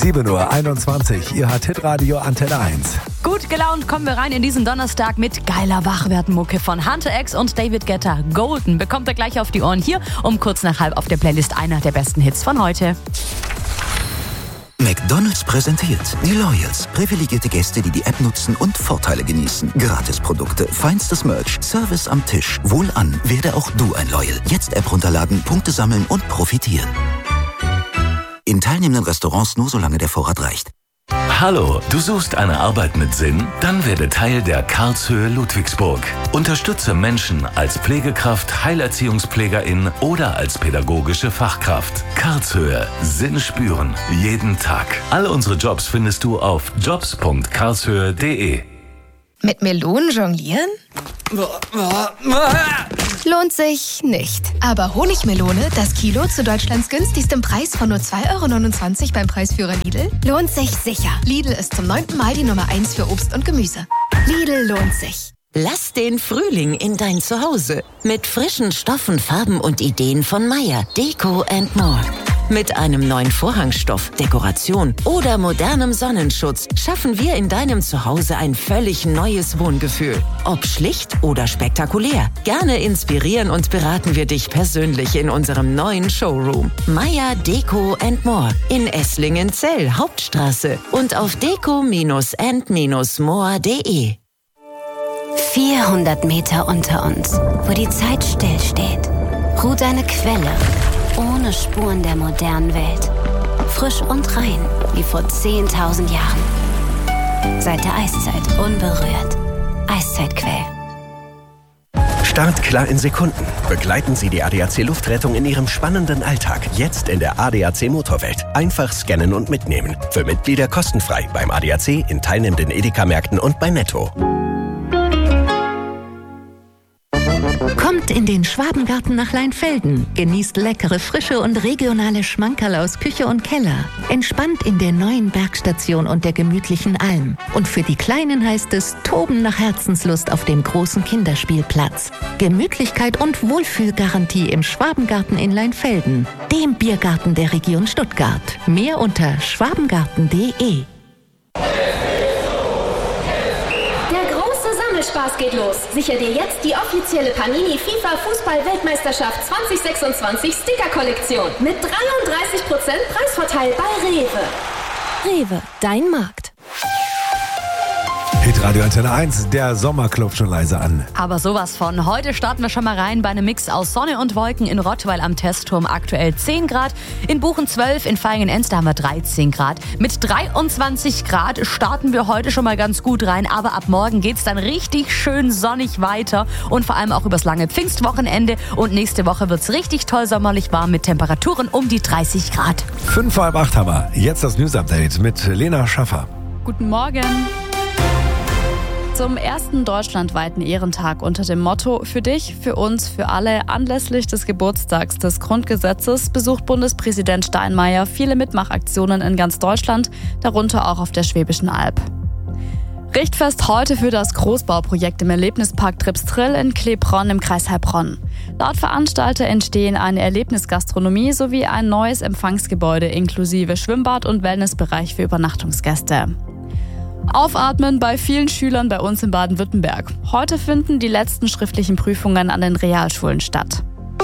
7:21 Uhr, ihr hört Hitradio Antenne 1. Gut gelaunt kommen wir rein in diesen Donnerstag mit geiler Wachwertmucke von Hunter X und David Guetta. Golden bekommt er gleich auf die Ohren hier um kurz nach halb auf der Playlist einer der besten Hits von heute. McDonald's präsentiert die Loyals. Privilegierte Gäste, die die App nutzen und Vorteile genießen. Gratisprodukte, feinstes Merch, Service am Tisch. Wohlan, werde auch du ein Loyal. Jetzt App runterladen, Punkte sammeln und profitieren. In teilnehmenden Restaurants nur solange der Vorrat reicht. Hallo, du suchst eine Arbeit mit Sinn? Dann werde Teil der Karlshöhe Ludwigsburg. Unterstütze Menschen als Pflegekraft, Heilerziehungspflegerin oder als pädagogische Fachkraft. Karlshöhe, Sinn spüren, jeden Tag. Alle unsere Jobs findest du auf jobs.karlshöhe.de. Mit Melonen jonglieren? Lohnt sich nicht. Aber Honigmelone, das Kilo zu Deutschlands günstigstem Preis von nur 2,29 € beim Preisführer Lidl, lohnt sich sicher. Lidl ist zum 9. Mal die Nummer 1 für Obst und Gemüse. Lidl lohnt sich. Lass den Frühling in dein Zuhause. Mit frischen Stoffen, Farben und Ideen von Meier, Deko & More. Mit einem neuen Vorhangstoff, Dekoration oder modernem Sonnenschutz schaffen wir in deinem Zuhause ein völlig neues Wohngefühl. Ob schlicht oder spektakulär. Gerne inspirieren und beraten wir dich persönlich in unserem neuen Showroom. Meier Deko & More in Esslingen-Zell, Hauptstraße und auf deko-and-more.de. 400 Meter unter uns, wo die Zeit stillsteht, ruht eine Quelle, ohne Spuren der modernen Welt. Frisch und rein, wie vor 10.000 Jahren. Seit der Eiszeit unberührt. Eiszeitquell. Startklar in Sekunden. Begleiten Sie die ADAC Luftrettung in Ihrem spannenden Alltag. Jetzt in der ADAC Motorwelt. Einfach scannen und mitnehmen. Für Mitglieder kostenfrei beim ADAC, in teilnehmenden Edeka-Märkten und bei Netto. Kommt in den Schwabengarten nach Leinfelden. Genießt leckere, frische und regionale Schmankerl aus Küche und Keller. Entspannt in der neuen Bergstation und der gemütlichen Alm. Und für die Kleinen heißt es Toben nach Herzenslust auf dem großen Kinderspielplatz. Gemütlichkeit und Wohlfühlgarantie im Schwabengarten in Leinfelden, dem Biergarten der Region Stuttgart. Mehr unter schwabengarten.de. Spaß geht los. Sicher dir jetzt die offizielle Panini FIFA Fußball-Weltmeisterschaft 2026 Sticker-Kollektion mit 33% Preisvorteil bei Rewe. Rewe, dein Markt. Hitradio Antenne 1, der Sommer klopft schon leise an. Aber sowas von. Heute starten wir schon mal rein bei einem Mix aus Sonne und Wolken in Rottweil am Testturm. Aktuell 10 Grad, in Buchen 12, in Vaihingen-Enz, da haben wir 13 Grad. Mit 23 Grad starten wir heute schon mal ganz gut rein, aber ab morgen geht's dann richtig schön sonnig weiter und vor allem auch übers lange Pfingstwochenende. Und nächste Woche wird's richtig toll sommerlich warm mit Temperaturen um die 30 Grad. 7:55 haben wir. Jetzt das News-Update mit Lena Schaffer. Guten Morgen. Zum ersten deutschlandweiten Ehrentag unter dem Motto Für dich, für uns, für alle anlässlich des Geburtstags des Grundgesetzes besucht Bundespräsident Steinmeier viele Mitmachaktionen in ganz Deutschland, darunter auch auf der Schwäbischen Alb. Richtfest heute für das Großbauprojekt im Erlebnispark Tripstrill in Klebronn im Kreis Heilbronn. Laut Veranstalter entstehen eine Erlebnisgastronomie sowie ein neues Empfangsgebäude inklusive Schwimmbad und Wellnessbereich für Übernachtungsgäste. Aufatmen bei vielen Schülern bei uns in Baden-Württemberg. Heute finden die letzten schriftlichen Prüfungen an den Realschulen statt.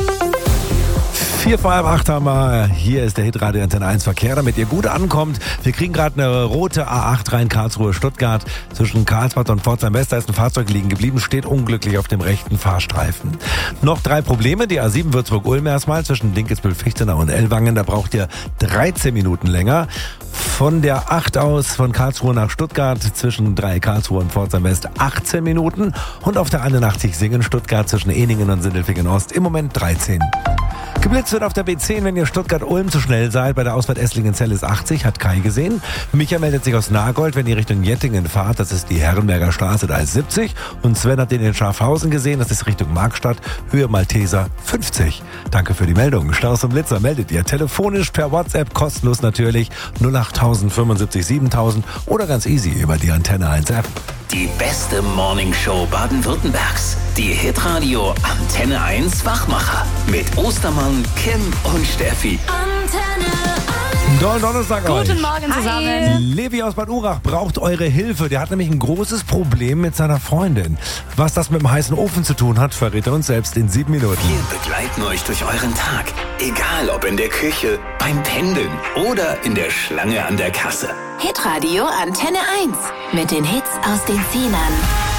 7:45 haben wir. Hier ist der Hitradio Antenne 1 Verkehr, damit ihr gut ankommt. Wir kriegen gerade eine rote A8 rein, Karlsruhe-Stuttgart. Zwischen Karlsbad und Pforzheim-West, da ist ein Fahrzeug liegen geblieben, steht unglücklich auf dem rechten Fahrstreifen. Noch 3 Probleme. Die A7 Würzburg-Ulm erstmal zwischen Dinkelsbühl-Fichtenau und Ellwangen. Da braucht ihr 13 Minuten länger. Von der 8 aus von Karlsruhe nach Stuttgart zwischen 3 Karlsruhe und Pforzheim-West 18 Minuten. Und auf der 81 Singen-Stuttgart zwischen Eningen und Sindelfingen-Ost im Moment 13. Geblitzt wird auf der B10, wenn ihr Stuttgart-Ulm zu schnell seid. Bei der Ausfahrt Esslingen-Zell ist 80, hat Kai gesehen. Micha meldet sich aus Nagold, wenn ihr Richtung Jettingen fahrt. Das ist die Herrenberger Straße, da ist 70. Und Sven hat den in Schafhausen gesehen, das ist Richtung Markstadt, Höhe Malteser 50. Danke für die Meldung. Staus und Blitzer meldet ihr telefonisch per WhatsApp, kostenlos natürlich, 08000 75 7000 oder ganz easy über die Antenne 1 App. Die beste Morningshow Baden-Württembergs. Die Hitradio Antenne 1 Wachmacher. Mit Ostermann, Kim und Steffi. Antenne 1. Tollen Donnerstag euch. Guten Morgen zusammen. Levi aus Bad Urach braucht eure Hilfe. Der hat nämlich ein großes Problem mit seiner Freundin. Was das mit dem heißen Ofen zu tun hat, verrät er uns selbst in 7 Minuten. Wir begleiten euch durch euren Tag. Egal ob in der Küche, beim Pendeln oder in der Schlange an der Kasse. Hitradio Antenne 1 mit den Hits aus den 10ern.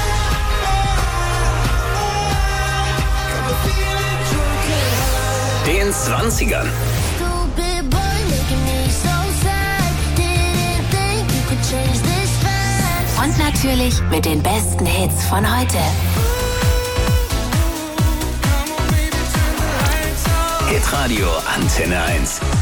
Den 20ern. Und natürlich mit den besten Hits von heute. Hitradio Antenne 1.